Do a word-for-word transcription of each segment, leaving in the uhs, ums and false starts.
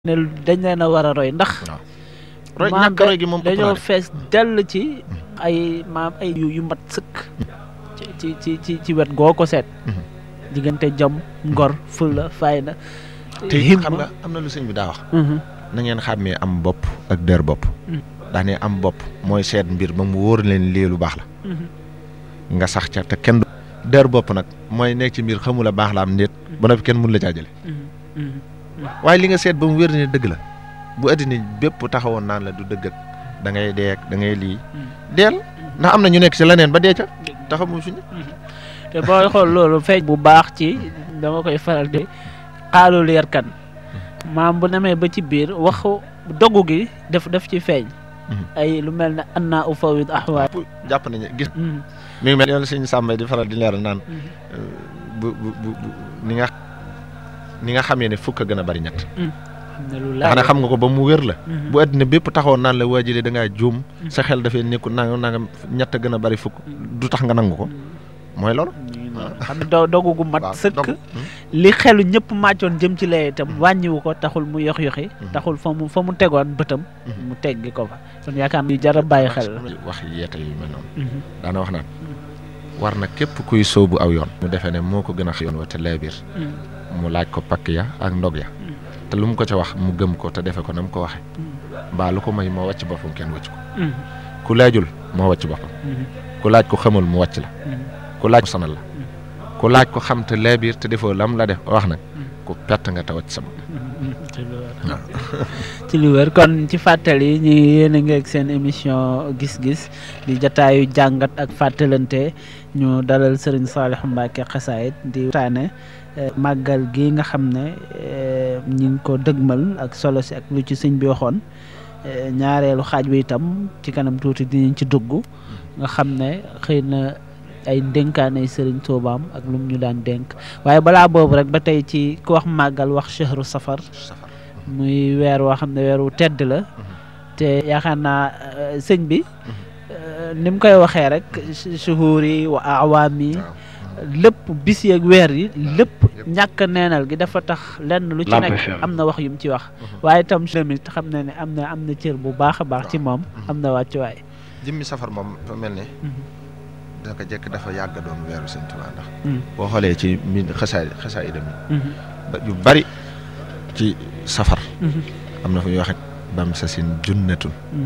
ne dañ leen a war a roy ndax. roy ñàkk roy gi moom dañoo fees dell ci ay maam ay yu yu mat sëkk. ci ci ci ci wet goo ko seet. diggante jom ngor fulla fayda. te xam nga am na lu sëñ bi daa wax. na ngeen xàmmee am bopp ak der bopp. daa ne am bopp mooy seet mbir ba mu wóor leen lii lu baax la. nga sax ca te kenn der bopp nag mooy nekk ci mbir xamul a baax la am ndéet ba noppi kenn mun la caa jële waaye li nga seet ba mu wér ne dëgg la bu addina bépp taxawoon naan la du dëgg ak da ngay dee ak da ngay lii deel ndax am na ñu nekk ci leneen ba dee ca taxamu fi ne te booy xool loolu feeñ bu baax ci dama koy faral di xaalul yarkan maam bu nemee ba ci biir waxu dogu gi def def ci feeñ ay lu mel ne anna ufawid ahwaay jàpp nañu gis mi ngi mel yoon suñu sàmmay di faral di leeral naan bu bu bu ni nga ni nga xamee ne fukk a gën a bari ñett xanaa xam nga ko ba mu wér la bu àddina bépp taxawoon naan la waa jëlee da ngaa juum sa xel dafay nekku nanga nanga ñett a gën a bari fukk du tax nga nangu ko mooy loolu xam ne do dogu gu mat sëkk li xelu ñëpp màccoon jëm ci lee itam wàññiwu ko taxul mu yox yoxi taxul fa mu fa mu tegoon bëtam mu teggi ko fa kon yaakaar yu jar a bàyyi xel la wax yeete yu mel noonu daana wax naan war na képp kuy sóobu aw yoon mu defee ne moo ko gën a yoon wa te lee biir mu laaj ko pakk ya ak ndog ya te lu mu ko ca wax mu gëm ko te defe ko na mu ko waxe mbaa lu ko may moo wàcc boppam kenn wàcc ko ku laajul moo wàcc boppam ku laaj ko xamul mu wàcc la ku laaj ko sonal la ku laaj ko xam te lee biir te defoo lam la def wax nag ku perte nga te wàcc sa bopp ci lu wér kon ci fàttali ñu yéen a ngi ak seen émission gis-gis di jataayu jàngat ak fàttalante ñu dalal Serigne Saliou Mbacké Xasaayid di waxtaane màggal gi nga xam ne ñi ngi ko dëgmal ak solo si ak lu ci sëñ bi waxoon ñaareelu xaaj bi itam ci kanam tuuti dinañ ci dugg nga xam ne xëy na ay dénkaanay Serigne Toubaam ak lu mu ñu daan dénk waaye balaa boobu rek ba tey ci ku wax màggal wax chahru safar muy weer woo xam ne weer wu tedd la te yaakaar naa sëñ bi ni mu koy waxee rek shuhuur yi wa awaam yi lépp bis yeeg weer yi lépp ñàkk neenal gi dafa tax lenn lu ci nekk am na wax yu mu ci wax waaye itam tamit xam na ne am na am na cër bu baax a baax ci moom am na wàccuwaay jëmmi safar moom dafa mel ne daka jekk dafa yàgg doon weeru Sëñ Tuubaa ndax boo xoolee ci mi xasaay xasaay idam yi yu bari ci safar am na fu ñuy waxe bam sa sin junnatun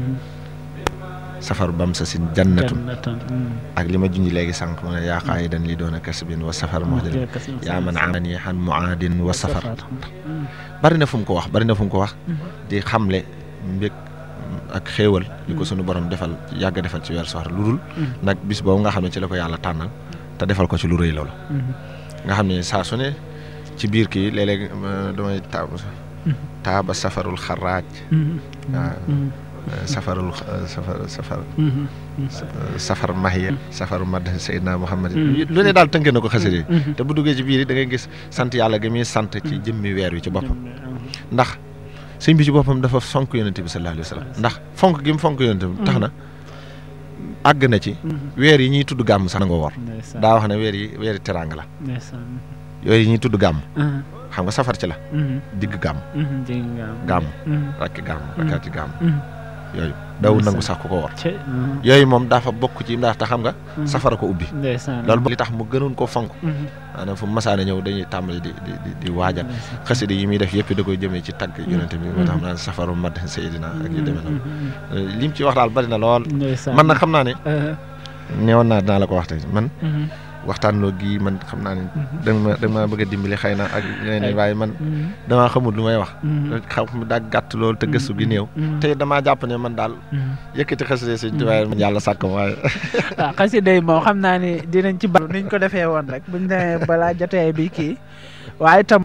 safar bam sa sin jannatun ak li ma junj léegi sànq ma ne yaa qaayidan li doon a kasbin wa safar muhdin yaa man amani xan muaadin wa safar bari na fu mu ko wax bari na fu mu ko wax di xamle mbég ak xéewal li ko sunu borom defal yàgg defal ci weer safar lu dul nag bis boobu nga xam ne ci la ko yàlla tànnal te defal ko ci lu rëy loolu nga xam ne saa su ne ci biir kii léeg-léeg damay taab taaba safarul xaraaj waaw safarul safar safar safar mahiya safaru mad Seydina Muhammad lu ne daal tënkee na ko xasida te bu duggee ci biir yi da ngay gis sant yàlla gi muy sant ci jëmmi weer wi ci boppam ndax sëñ bi ci boppam dafa fonk yonente bi sallallahu alayhi wa sallam ndax fonk gi mu fonk yonente bi tax na àgg na ci weer yi ñuy tudd gàmm sax na nga wor daa wax ne weer yi weeri teraanga la yooyu yi ñuy tudd gàmm xam nga safar ci la digg gàmm gàmm rakki gàmm rakkaati gàmm yooyu daw nangu sax ku ko war yooyu moom dafa bokk ci ndax te xam nga safara ko ubbi loolu li tax mu gënoon koo fonk maanaam fu masaana ñëw dañuy tàmbali di di di waajal xasida yi muy def yëpp da koy jëmee ci tagg yonente bi moo tax naan safaru mad Seydina ak yu demee noonu li mu ci wax daal bari na lool man nag xam naa ne neewoon naa dinaa la ko wax tey man waxtaan loo gi man xam naa ne danga ma danga ma bëgg a dimbali xëy na ak yeneen waaye man damaa xamul lu may wax xam daa gàtt loolu te gëstu gi néew te damaa jàpp ne man daal yëkkati xasida Sëñ Tuubaa man yàlla sàkk ma waaye waaw xasida yi moom xam naa ni dinañ ci balu niñ ko defee woon rek buñ demee balaa jotee bi kii waaye itam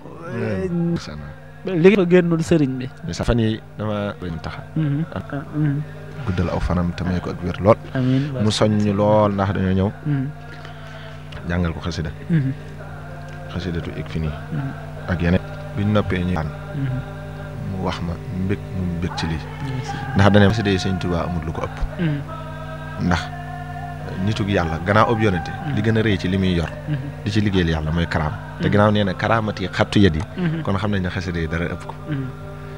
li ko génnul sëriñ bi sa fan yi dama bañ taxa guddal aw fanam te may ko ak wér lool mu soññ lool ndax dañoo ñëw jàngal ko xasida xasidatu ik fi nii ak yeneen biñ noppee ñu mu wax ma mbég mu mbég ci lii ndax dane xasida yi Sëñ Tuubaa amul lu ko ëpp ndax nitug yàlla gannaaw ob yonente li gën a rëy ci li muy yor di ci liggéeyal yàlla mooy karaam te gannaaw nee na karaamati xattu yet yi kon xam nañ ne xasida yi dara ëpp ko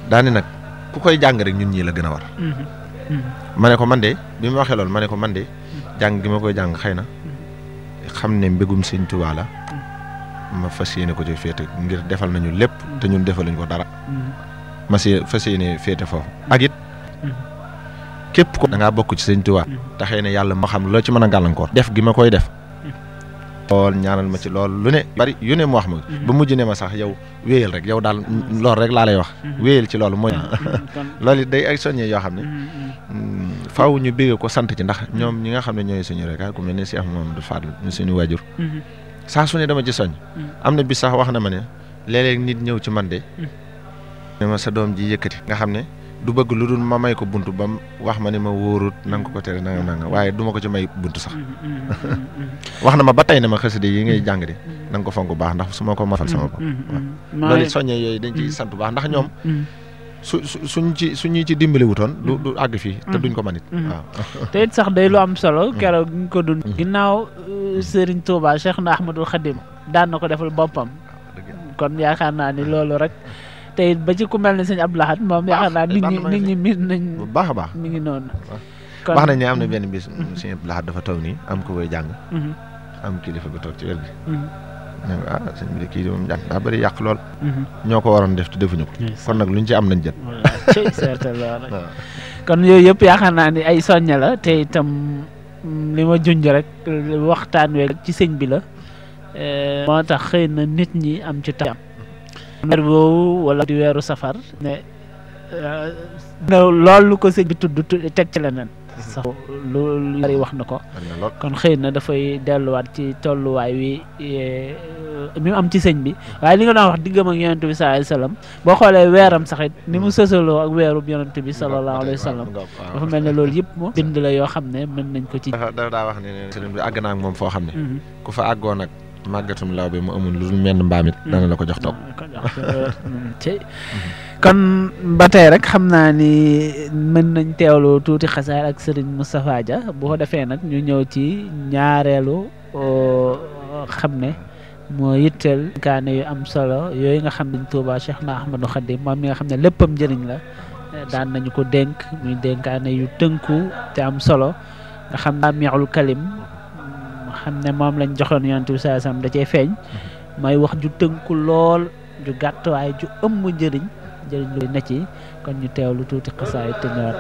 daani nag ku koy jàng rek ñun ñii la gën a war. ma ne ko man de bi ma waxee loolu ma ne ko man de jàng gi ma koy jàng xëy na xam ne mbégum Sëñ Tuubaa la ma fas yéene ko ci féete ngir defal nañu lépp te ñun defaluñ ko dara. ma si fas yéene féete foofu ak it képp ko da ngaa bokk ci Sëñ Tuubaa te xëy na yàlla ma xam loo ci mën a gàllankoor. def gi ma koy def. lool ñaanal ma ci lool lu ne bari yu ne mu wax ma ba mujj ne ma sax yow wéyal rek yow daal loolu rek laa lay wax wéyal ci loolu mooy loolu it day ay soññee yoo xam ne faaw ñu bégee ko sant ci ndax ñoom ñi nga xam ne ñooy suñu rek ku mel ne Cheikh Mamadou Fadl ñu suñu waajur saa su ne dama ci soññ am na bis sax wax na ma ne léeg-léeg nit ñëw ci man de ne ma sa doom ji yëkkati nga xam ne du bëgg lu dul ma may ko buntu ba wax ma ne ma wóorut na nga ko ko tere nanga nanga waaye du ma ko ci may buntu sax wax na ma ba tey ne ma xasida yi ngay jàng de na nga ko fonk bu baax ndax su ma ko mafal sama bopp waaw loolu soññee yooyu dañ ciy sant bu baax ndax ñoom su su suñ ci suñu ci dimbali wutoon du du àgg fii te duñ ko manit waaw te it sax day lu am solo keroog ñu ko dund ginnaaw Serigne Touba Cheikh na Ahmadul Khadim daan na ko defal boppam kon yaakaar naa ni loolu rek te it ba ci ku mel ne sëñ Abdou Lahad moom yaakaar naa nit ñi nit ñi miin nañ bu baax a baax mi ngi noonu wax nañ ne am na benn bis sëñ Abdou Lahad dafa taw nii am ko koy jàng am kilifa bi toog ci wér gi ne ah sëñ bi de kii di moom jàng daa bëri yàq lool ñoo ko waroon def te defuñu ko kon nag luñ ci am nañ jët kon yooyu yëpp yaakaar naa ni ay soññe la te itam li ma junj rek waxtaan we ci sëñ bi la moo tax xëy na nit ñi am ci tam weer boobu wala di weeru safar ne loolu ko sëñ bi tudd teg ci leneen sax lu bari wax na ko kon xëy na dafay delluwaat ci tolluwaay wi mi am ci sëñ bi waaye li nga doon wax diggam ak yonent bi sallallahu alayhi wa sallam boo xoolee weeram saxit ni mu sësaloo ak weeru yonent bi sallallahu alayhi wa sallam dafa mel ne loolu yëpp moom bind la yoo xam ne mën nañ ko ci dafa daa wax ne sëñ bi àgg naa ak moom foo xam ne ku fa àggoon ak màggatum law bi mu amul lu dul menn mbaam it dana la ko jox toog kon ba tey rek xam naa ni mën nañ teewlu tuuti xasaar ak Serigne Moustapha Dia bu ko defee nag ñu ñëw ci ñaareelu xam ne moo yitteel kaane yu am solo yooyu nga xam ne Touba Cheikh na Ahmadou Khadim moom mi nga xam ne léppam njëriñ la daan nañu ko dénk muy dénkaane yu tënku te am solo nga xam naa meexul kalim xam ne moom lañ joxoon yonent bi sallallahu alayhi wasallam da cee feeñ mooy wax ju tënku lool ju gàtt waaye ju ëmb njëriñ njëriñ lu ne ci kon ñu teewlu tuuti xasaay te ñëwaat